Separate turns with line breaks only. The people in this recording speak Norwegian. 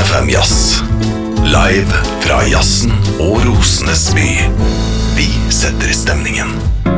FM Jazz. Live fra jazzen og rosenes by. Vi setter stemningen.